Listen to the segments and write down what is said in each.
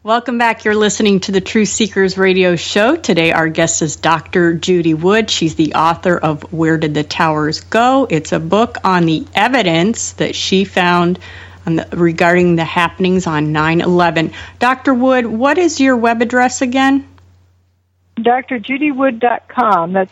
Welcome back. You're listening to the Truth Seekers Radio Show. Today our guest is Dr. Judy Wood. She's the author of Where Did the Towers Go? It's a book on the evidence that she found regarding the happenings on 9/11. Dr. Wood, what is your web address again? drjudywood.com. That's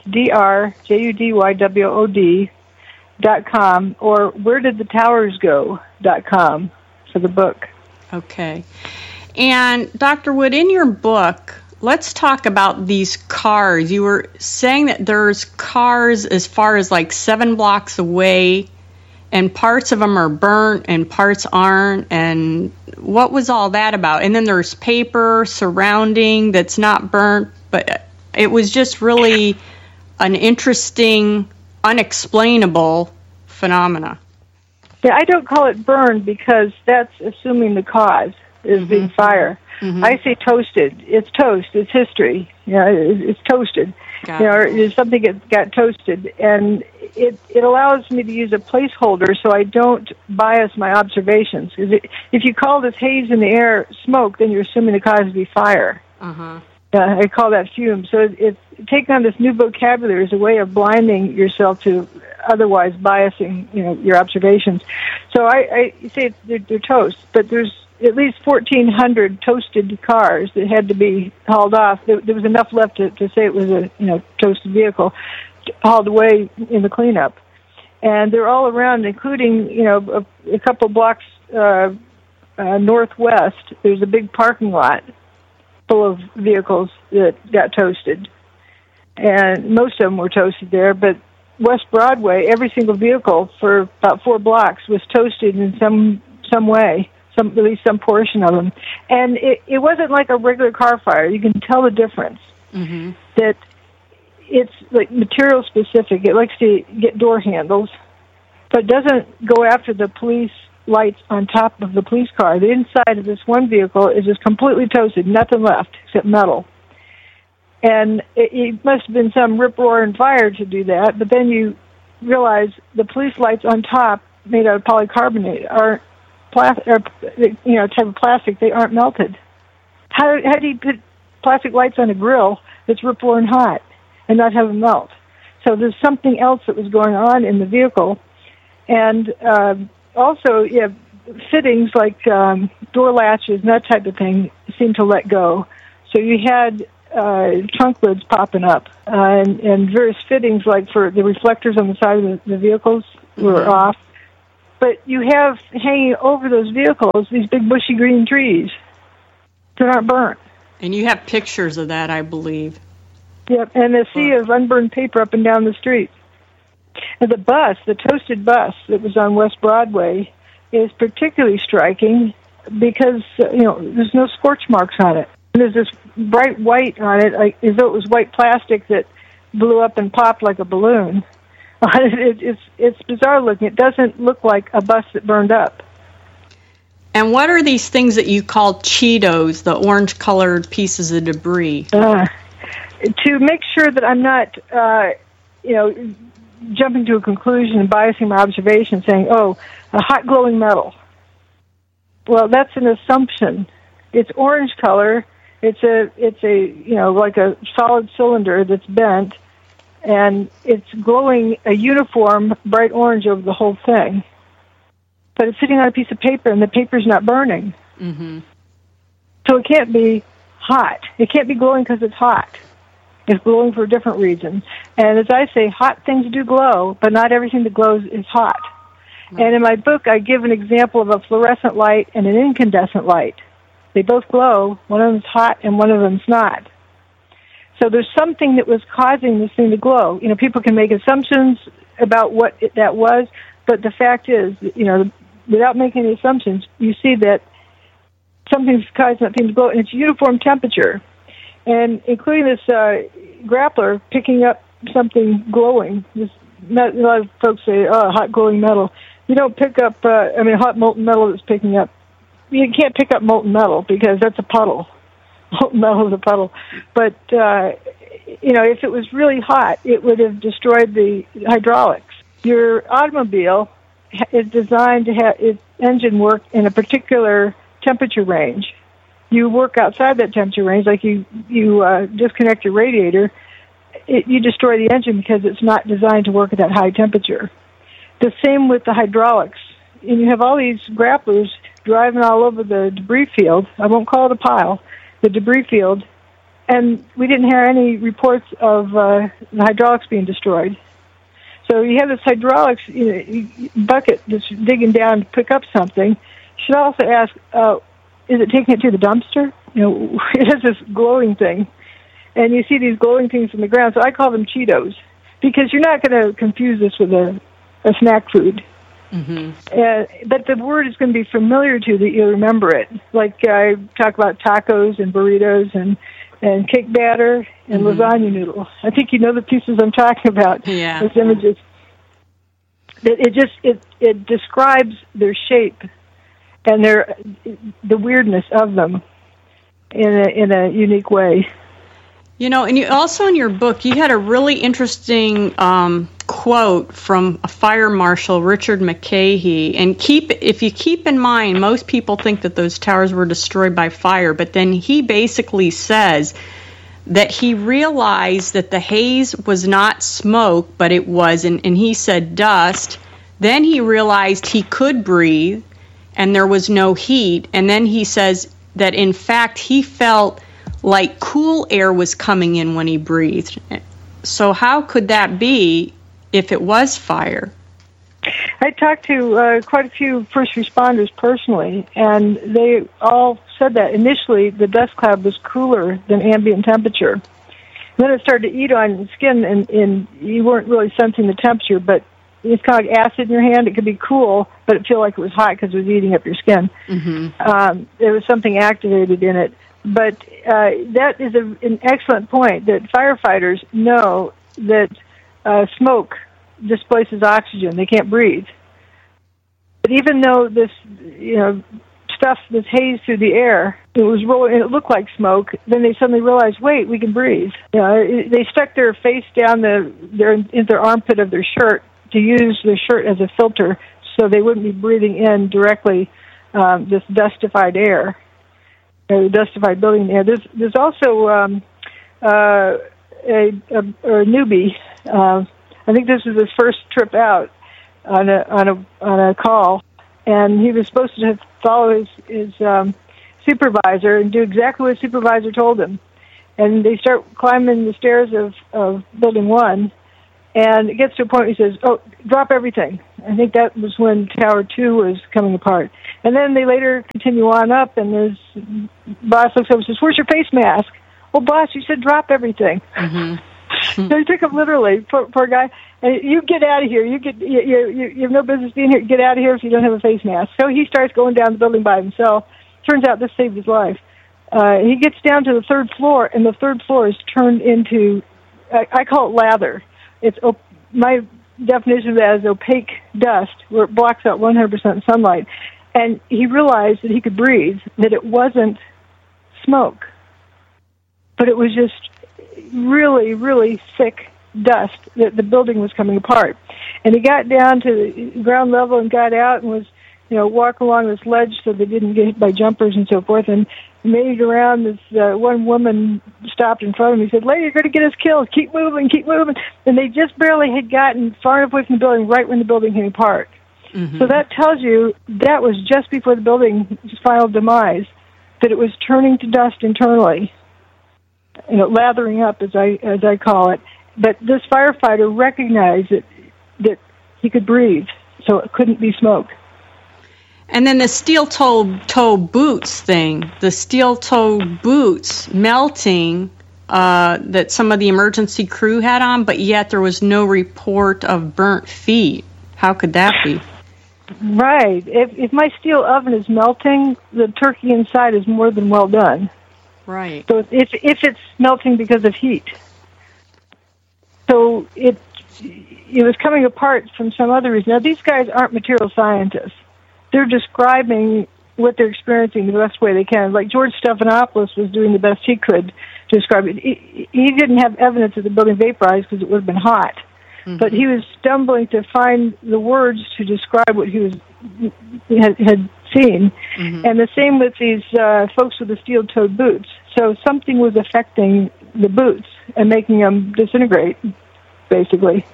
drjudywood.com, or wheredidthetowersgo.com for the book. Okay. And Dr. Wood, in your book, let's talk about these cars. You were saying that there's cars as far as like 7 blocks away, and parts of them are burnt and parts aren't. And what was all that about? And then there's paper surrounding that's not burnt, but it was just really an interesting, unexplainable phenomena. Yeah, I don't call it burned because that's assuming the cause is being fire. Mm-hmm. I say toasted. It's toast. It's history. It's toasted. It's something that got toasted, and it allows me to use a placeholder so I don't bias my observations. If you call this haze in the air smoke, then you're assuming the cause would be fire. Uh-huh. I call that fume. So it's taking on this new vocabulary as a way of blinding yourself to otherwise biasing, your observations. So I say they're toast, but there's at least 1,400 toasted cars that had to be hauled off. There was enough left to say it was a toasted vehicle hauled away in the cleanup, and they're all around, including a couple blocks northwest. There's a big parking lot full of vehicles that got toasted, and most of them were toasted there. But West Broadway, every single vehicle for about 4 blocks was toasted in some way. At least some portion of them. And it wasn't like a regular car fire. You can tell the difference. Mm-hmm. That it's like material specific. It likes to get door handles, but doesn't go after the police lights on top of the police car. The inside of this one vehicle is just completely toasted, nothing left except metal. And it must have been some rip-roaring fire to do that, but then you realize the police lights on top, made out of polycarbonate, aren't type of plastic, they aren't melted. How do you put plastic lights on a grill that's rip-roaring hot and not have them melt? So there's something else that was going on in the vehicle. And also, fittings like door latches and that type of thing seemed to let go. So you had trunk lids popping up, and various fittings like for the reflectors on the side of the vehicles were off. But you have hanging over those vehicles these big bushy green trees that aren't burnt. And you have pictures of that, I believe. Yep, and a sea of unburned paper up and down the street. And the toasted bus that was on West Broadway is particularly striking because, there's no scorch marks on it. And there's this bright white on it, like, as though it was white plastic that blew up and popped like a balloon. It's bizarre looking. It doesn't look like a bus that burned up. And what are these things that you call Cheetos, the orange-colored pieces of debris? To make sure that I'm not, jumping to a conclusion and biasing my observation, saying, a hot glowing metal. Well, that's an assumption. It's orange color. It's a like a solid cylinder that's bent. And it's glowing a uniform bright orange over the whole thing. But it's sitting on a piece of paper, and the paper's not burning. Mm-hmm. So it can't be hot. It can't be glowing because it's hot. It's glowing for a different reason. And as I say, hot things do glow, but not everything that glows is hot. Right. And in my book, I give an example of a fluorescent light and an incandescent light. They both glow. One of them's hot, and one of them's not. So there's something that was causing this thing to glow. People can make assumptions about what that was, but the fact is, without making any assumptions, you see that something's causing that thing to glow, and it's uniform temperature. And including this grappler picking up something glowing. A lot of folks say, hot glowing metal. You don't pick up, hot molten metal that's picking up. You can't pick up molten metal because that's a puddle. Metal is a puddle. But, if it was really hot, it would have destroyed the hydraulics. Your automobile is designed to have its engine work in a particular temperature range. you work outside that temperature range, like you disconnect your radiator, you destroy the engine because it's not designed to work at that high temperature. The same with the hydraulics. And you have all these grapplers driving all over the debris field. I won't call it a pile, the debris field. And we didn't hear any reports of the hydraulics being destroyed. So you have this hydraulics bucket that's digging down to pick up something. You should also ask, is it taking it to the dumpster? It has this glowing thing. And you see these glowing things in the ground. So I call them Cheetos, because you're not going to confuse this with a snack food. Mm-hmm. But the word is going to be familiar to you, that you'll remember it. Like I talk about tacos and burritos and cake batter and lasagna noodle. I think you know the pieces I'm talking about. Yeah. Those images. It describes their shape and the weirdness of them in a unique way. And you also in your book, you had a really interesting quote from a fire marshal, Richard McCahey. And if you keep in mind, most people think that those towers were destroyed by fire, but then he basically says that he realized that the haze was not smoke, but it was, and he said dust. Then he realized he could breathe, and there was no heat. And then he says that, in fact, he felt like cool air was coming in when he breathed. So how could that be if it was fire? I talked to quite a few first responders personally, and they all said that initially the dust cloud was cooler than ambient temperature. Then it started to eat on your skin, and you weren't really sensing the temperature, but it's kind of like acid in your hand. It could be cool, but it felt like it was hot because it was eating up your skin. Mm-hmm. There was something activated in it. But that is an excellent point, that firefighters know that smoke displaces oxygen. They can't breathe. But even though this, stuff, this haze through the air, it was rolling, and it looked like smoke, then they suddenly realized, wait, we can breathe. They stuck their face down in their armpit of their shirt to use their shirt as a filter, so they wouldn't be breathing in directly this dustified air. Dustified building air. There's also a newbie. I think this was his first trip out on a call, and he was supposed to follow his supervisor and do exactly what his supervisor told him. And they start climbing the stairs of Building 1, and it gets to a point where he says, "Oh, drop everything." I think that was when Tower 2 was coming apart. And then they later continue on up, and his boss looks over and says, "Where's your face mask?" "Well, boss, you said drop everything." Mm-hmm. So he took him literally. Poor guy. You get out of here. You have no business being here. Get out of here if you don't have a face mask. So he starts going down the building by himself. Turns out this saved his life. He gets down to the third floor, and the third floor is turned into, I call it lather. It's my definition of that is opaque dust, where it blocks out 100% sunlight. And he realized that he could breathe, that it wasn't smoke, but it was just really, really thick dust, that the building was coming apart. And he got down to the ground level and got out and was, walking along this ledge so they didn't get hit by jumpers and so forth, and made it around. This one woman stopped in front of him. He said, "Lady, you're going to get us killed. Keep moving, keep moving." And they just barely had gotten far enough away from the building right when the building came apart. Mm-hmm. So that tells you that was just before the building's final demise, that it was turning to dust internally, lathering up, as I call it. But this firefighter recognized that he could breathe, so it couldn't be smoke. And then the steel-toe boots thing, the steel-toe boots melting that some of the emergency crew had on, but yet there was no report of burnt feet. How could that be? Right. If my steel oven is melting, the turkey inside is more than well done. Right. So if it's melting because of heat. So it was coming apart from some other reason. Now, these guys aren't material scientists. They're describing what they're experiencing the best way they can. Like George Stephanopoulos was doing the best he could to describe it. He didn't have evidence of the building vaporized because it would have been hot. but he was stumbling to find the words to describe what he had seen. And the same with these folks with the steel-toed boots. So something was affecting the boots and making them disintegrate, basically.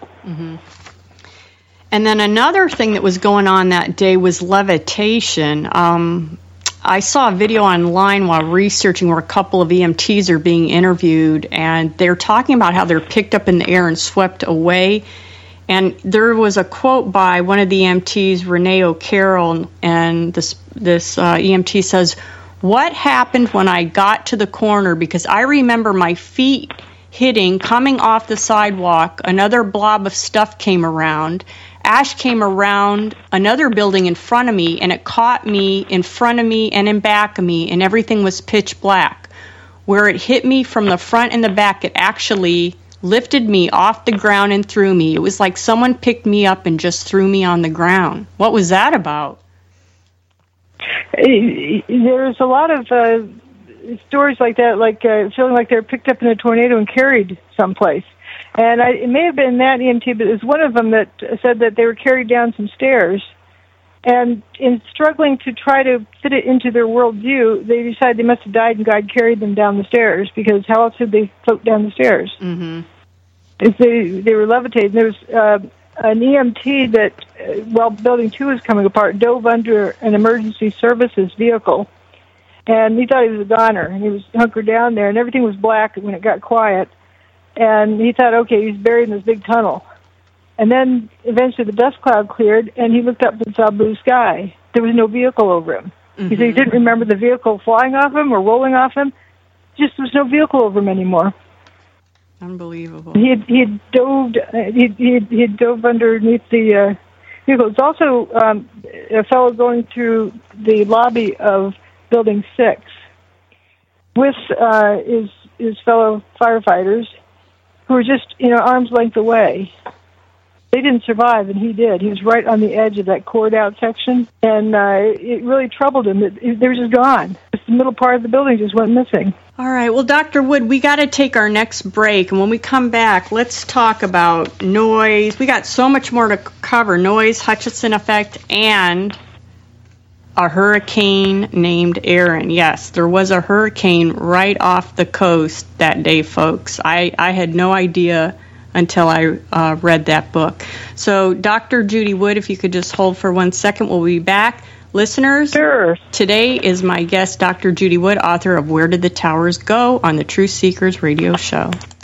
And then another thing that was going on that day was levitation. I saw a video online while researching where a couple of EMTs are being interviewed, and they're talking about how they're picked up in the air and swept away. And there was a quote by one of the EMTs, Renee O'Carroll, and this EMT says, "What happened when I got to the corner? Because I remember my feet hitting, coming off the sidewalk, another blob of stuff came around. Ash came around another building in front of me, and it caught me in front of me and in back of me, and everything was pitch black. Where it hit me from the front and the back, it actually lifted me off the ground and threw me. It was like someone picked me up and just threw me on the ground." What was that about? There's a lot of stories like that, like feeling like they're picked up in a tornado and carried someplace. And it may have been that EMT, but it was one of them that said that they were carried down some stairs. And in struggling to try to fit it into their worldview, they decided they must have died and God carried them down the stairs, because how else would they float down the stairs? If they were levitating. There was an EMT that, while Building 2 was coming apart, dove under an emergency services vehicle. And he thought he was a goner, and he was hunkered down there, and everything was black when it got quiet. And he thought, okay, he's buried in this big tunnel. And then eventually the dust cloud cleared, and he looked up and saw blue sky. There was no vehicle over him. He said he didn't remember the vehicle flying off him or rolling off him. Just there was no vehicle over him anymore. Unbelievable. He had dove underneath the vehicle. It's also a fellow going through the lobby of Building 6 with his fellow firefighters, who were just, arm's length away. They didn't survive, and he did. He was right on the edge of that cored-out section, and it really troubled him. They were just gone. Just the middle part of the building just went missing. All right. Well, Dr. Wood, we got to take our next break, and when we come back, let's talk about noise. We got so much more to cover: noise, Hutchinson effect, and a hurricane named Erin. Yes, there was a hurricane right off the coast that day, folks. I had no idea until I read that book. So, Dr. Judy Wood, if you could just hold for 1 second, we'll be back. Listeners, sure. Today is my guest, Dr. Judy Wood, author of Where Did the Towers Go? On the Truth Seekers radio show.